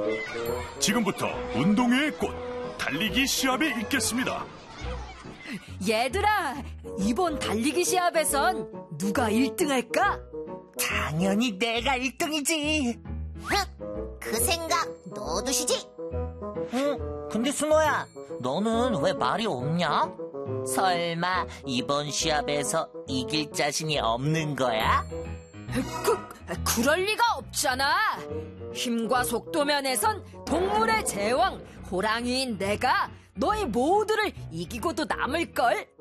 지금부터 운동회의 꽃 달리기 시합이 있겠습니다. 얘들아, 이번 달리기 시합에선 누가 1등 할까? 당연히 내가 1등이지. 그 생각 넣어두시지. 근데 순호야, 너는 왜 말이 없냐? 설마 이번 시합에서 이길 자신이 없는 거야? 그럴 리가 없잖아. 힘과 속도 면에선 동물의 제왕 호랑이인 내가 너희 모두를 이기고도 남을걸.